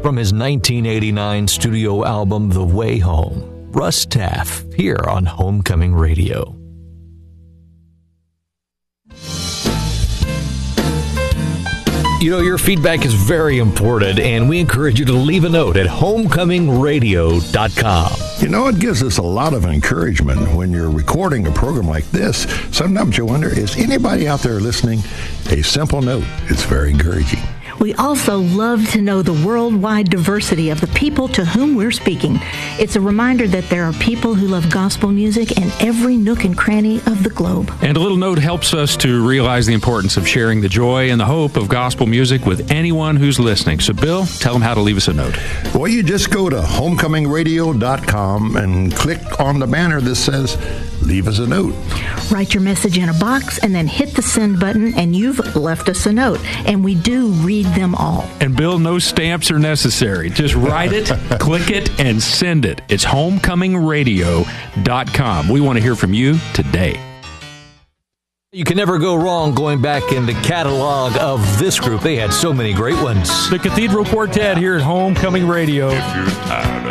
From his 1989 studio album, The Way Home, Russ Taff, here on Homecoming Radio. You know, your feedback is very important, and we encourage you to leave a note at homecomingradio.com. You know, it gives us a lot of encouragement when you're recording a program like this. Sometimes you wonder, is anybody out there listening? A simple note. It's very encouraging. We also love to know the worldwide diversity of the people to whom we're speaking. It's a reminder that there are people who love gospel music in every nook and cranny of the globe. And a little note helps us to realize the importance of sharing the joy and the hope of gospel music with anyone who's listening. So, Bill, tell them how to leave us a note. Well, you just go to homecomingradio.com and click on the banner that says, leave us a note. Write your message in a box and then hit the send button, and you've left us a note. And we do read them all. And Bill, no stamps are necessary. Just write it, click it, and send it. It's homecomingradio.com. We want to hear from you today. You can never go wrong going back in the catalog of this group. They had so many great ones. The Cathedral Quartet here at Homecoming Radio. If you're tired